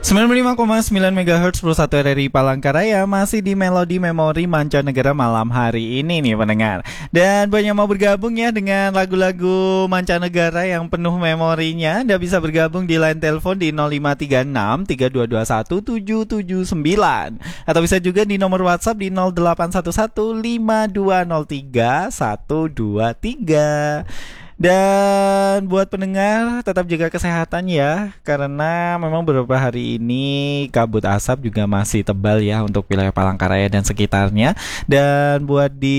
95,9 MHz 1 RRI Palangkaraya masih di Melodi Memori Mancanegara malam hari ini nih pendengar. Dan banyak mau bergabung ya dengan lagu-lagu mancanegara yang penuh memorinya. Anda bisa bergabung di line telepon di 0536 3221 779 atau bisa juga di nomor WhatsApp di 0811 5203 123. Dan buat pendengar tetap jaga kesehatan ya, karena memang beberapa hari ini kabut asap juga masih tebal ya untuk wilayah Palangkaraya dan sekitarnya. Dan buat di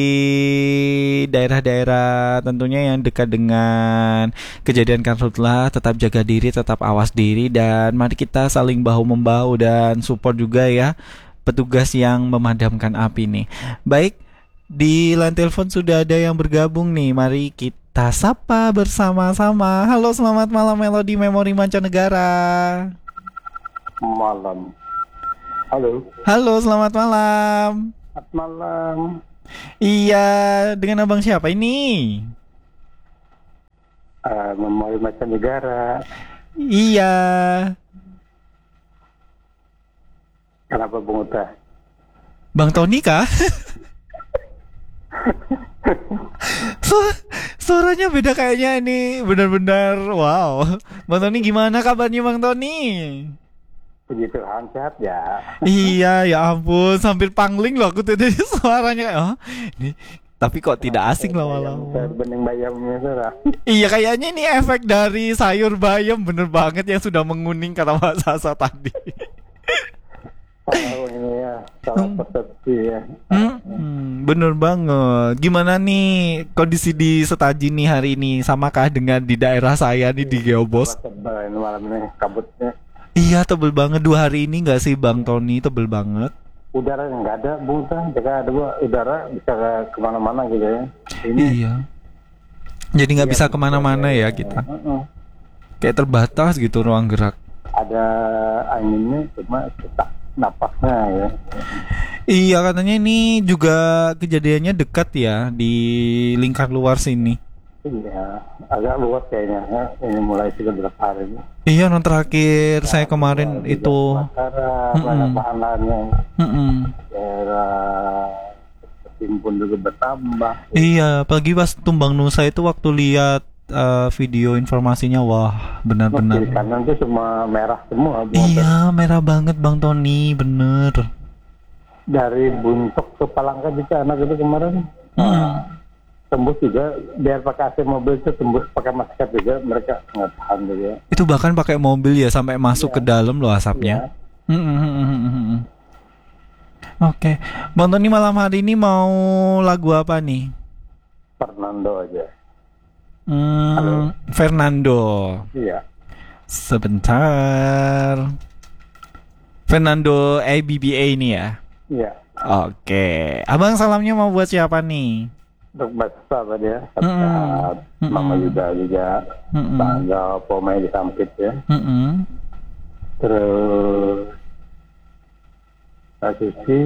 daerah-daerah tentunya yang dekat dengan kejadian karhutlah, tetap jaga diri, tetap awas diri, dan mari kita saling bahu-membahu dan support juga ya petugas yang memadamkan api nih. Baik, di line telepon sudah ada yang bergabung nih, mari kita sapa bersama-sama. Halo, selamat malam Melodi Memori Mancanegara. Malam. Halo. Halo, selamat malam. Selamat malam. Iya, dengan abang siapa ini? Memori Mancanegara. Iya. Kenapa Bung Uta? Bang Tony kah? Suaranya beda kayaknya ini, benar-benar wow. Bang Tony, gimana kabarnya Bang Tony? Puji Tuhan, sehat ya. Iya, ya ampun, sambil pangling loh aku tadi suaranya. Oh, ini tapi kok tidak asing lama-lama. Bening bayamnya saudara. Iya, kayaknya ini efek dari sayur bayam bener banget yang sudah menguning kata Mbak Sasa tadi. Oh ini ya, salah persepsi ya. Bener banget. Gimana nih kondisi di Setaji nih hari ini? Samakah dengan di daerah saya nih di Geobos? Tebal ini malam ini kabutnya. Iya, tebel banget 2 hari ini nggak sih Bang Tony? Tebel banget. Udara nggak ada, Bung Uta. Jika ada udara bisa kemana-mana gitu ya. Ini iya. Jadi nggak bisa kemana-mana ya kita. Kayak terbatas gitu ruang gerak. Ada anginnya, cuma sesak napasnya ya. Iya, katanya ini juga kejadiannya dekat ya di lingkar luar sini. Iya, agak luas kayaknya ya. Ini mulai sudah berapa hari ini. Iya, non terakhir saya kemarin itu banyak bahan-bahannya. Daerah tertimbun juga bertambah. Iya, apalagi pas Tumbang Nusa itu waktu lihat video informasinya, wah benar-benar. Kiri kanan itu semua merah semua. Iya, merah banget Bang Tony, bener. Dari Buntok ke Palangka bisa anak itu kemarin. Tembus juga, biar pakai AC mobil itu tembus pakai masker juga, mereka nggak tahan juga. Itu bahkan pakai mobil ya sampai masuk ke dalam loh asapnya. Oke, Bang Tony malam hari ini mau lagu apa nih? Fernando aja. Fernando. Iya. Sebentar. Fernando ABBA ini ya? Iya. Oke. Abang salamnya mau buat siapa nih? Untuk Mbak ya, sehat. Mama Yuda juga. Bangga Pomai di Sampit ya. Terus Pak Susi,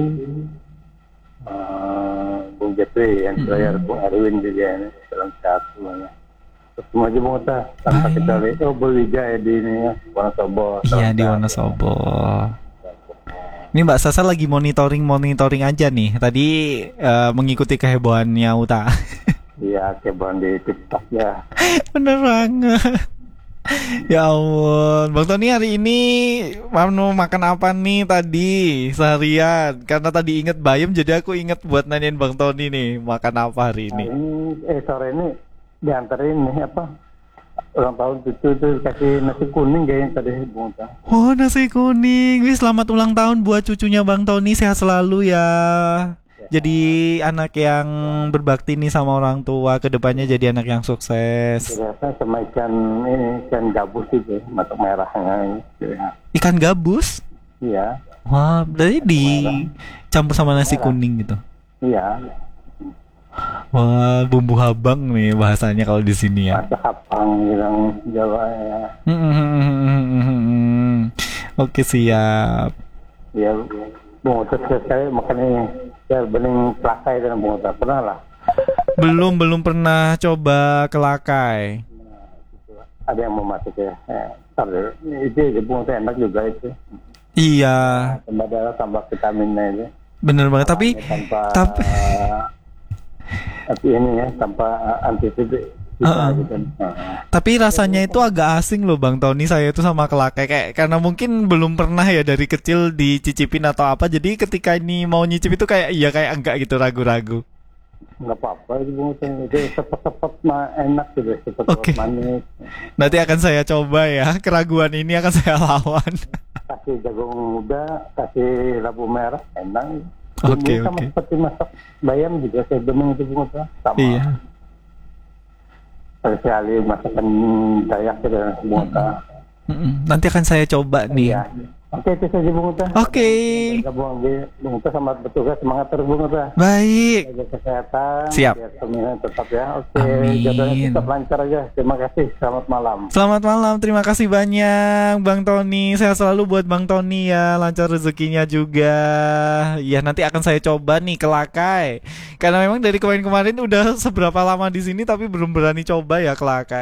Bung Jeffrey yang terakhir, Bung Erwin juga ini. Salam sehat semuanya. Semua aja Bung Uta, tanpa kita lihat. Oh, Bewija ya di ini ya, Wonosobo. Iya, di Wonosobo. Ini Mbak Sasa lagi monitoring aja nih. Tadi mengikuti kehebohannya Uta. Iya, kehebohan di TikTok ya. Bener banget. Ya ampun, Bang Tony hari ini mau makan apa nih tadi seharian? Karena tadi inget bayam, jadi aku inget buat nanyain Bang Tony nih makan apa hari ini. Sore ini diantarin nih apa? Ulang tahun cucu tuh kasih nasi kuning kayaknya tadi Bung Uta. Oh, nasi kuning. Wih, selamat ulang tahun buat cucunya Bang Tony, sehat selalu ya. Jadi anak yang berbakti nih sama orang tua, kedepannya jadi anak yang sukses. Ternyata sama ikan gabus itu, batok merahnya. Ikan gabus? Iya. Wah, berarti dicampur sama nasi kuning gitu. Iya. Wah, bumbu habang nih bahasanya kalau di sini ya. Masak habang bilang Jawa ya. Oke, siap. Ya, Bung Uta saya makan ini. Ya, bening pelakai dan Bung Uta. Pernah lah? Belum pernah coba kelakai. Ada yang mau masuk ya. Ntar deh, itu jepung teh enak juga itu. Iya, Tambah darah, tambah vitaminnya itu. bener banget. Tanpa Tapi ini ya, tanpa antibiotik kita gitu. tapi rasanya itu agak asing loh Bang Tony, saya itu sama kelakar kayak karena mungkin belum pernah ya dari kecil dicicipin atau apa. Jadi ketika ini mau nyicip itu kayak iya kayak enggak gitu, ragu-ragu. Nggak apa-apa itu bunga teh. Itu sepet-sepet mah enak gitu, sepet-sepet Oke. manis. Nanti akan saya coba ya. Keraguan ini akan saya lawan. Kasih jagung muda, kasih labu merah, enak. Oke, Ini sama oke. seperti masak bayam juga saya demeng itu bunga teh. Sama. Iya. Sekali masakan Dayak gitu bunga teh. Nanti akan saya coba nih. Iya. Oke, itu saja bunga teh. Oke. Gabung di bunga teh sama bertugas, semangat terus bunga teh. Baik. Jaga kesehatan. Siap. Biar pemilihan tetap ya. Oke. Amin. Jadwalnya tetap lancar aja. Terima kasih. Selamat malam. Selamat malam, terima kasih banyak Bang Tony. Saya selalu buat Bang Tony ya, lancar rezekinya juga. Ya nanti akan saya coba nih ke Lakai. Karena memang dari kemarin-kemarin udah seberapa lama di sini tapi belum berani coba ya ke Lakai.